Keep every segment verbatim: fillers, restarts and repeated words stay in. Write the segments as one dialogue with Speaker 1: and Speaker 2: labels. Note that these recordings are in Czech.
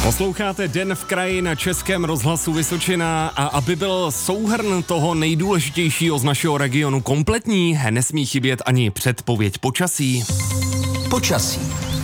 Speaker 1: Posloucháte Den v kraji na Českém rozhlasu Vysočina a aby byl souhrn toho nejdůležitějšího z našeho regionu kompletní, nesmí chybět ani předpověď počasí.
Speaker 2: Počasí.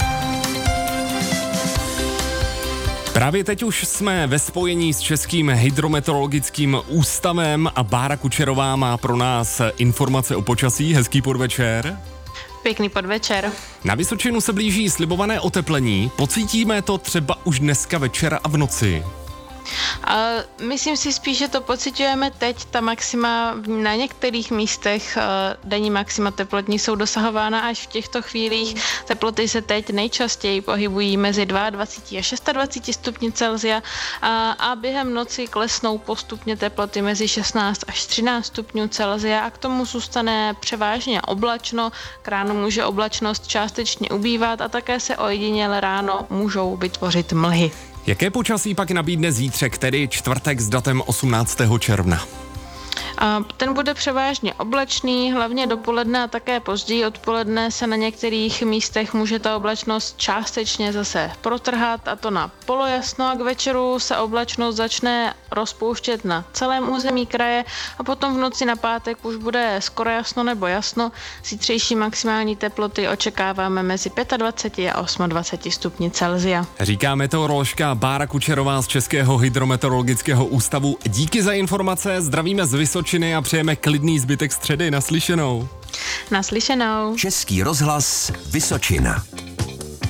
Speaker 1: Právě teď už jsme ve spojení s Českým hydrometeorologickým ústavem a Bára Kučerová má pro nás informace o počasí. Hezký podvečer.
Speaker 3: Pěkný podvečer.
Speaker 1: Na Vysočinu se blíží slibované oteplení. Pocítíme to třeba už dneska večera a v noci?
Speaker 3: A myslím si spíš, že to pociťujeme teď. Ta maxima na některých místech denní maxima teplotní jsou dosahována až v těchto chvílích. Teploty se teď nejčastěji pohybují mezi dvacet dva a dvacet šest stupni Celsia a, a během noci klesnou postupně teploty mezi šestnáct až třináct stupňů Celsia a k tomu zůstane převážně oblačno. K ránu může oblačnost částečně ubývat a také se ojediněle ráno můžou vytvořit mlhy.
Speaker 1: Jaké počasí pak nabídne zítřek, tedy čtvrtek s datem osmnáctého června?
Speaker 3: A ten bude převážně oblačný, hlavně dopoledne a také později odpoledne se na některých místech může ta oblačnost částečně zase protrhat, a to na polojasno, a k večeru se oblačnost začne rozpouštět na celém území kraje a potom v noci na pátek už bude skoro jasno nebo jasno. Zítřejší maximální teploty očekáváme mezi dvacet pět a dvacet osm stupni Celsia.
Speaker 1: Říká meteoroložka Bára Kučerová z Českého hydrometeorologického ústavu. Díky za informace, zdravíme z Vysočiny a přejeme klidný zbytek středy. Naslyšenou.
Speaker 3: Naslyšenou.
Speaker 2: Český rozhlas Vysočina.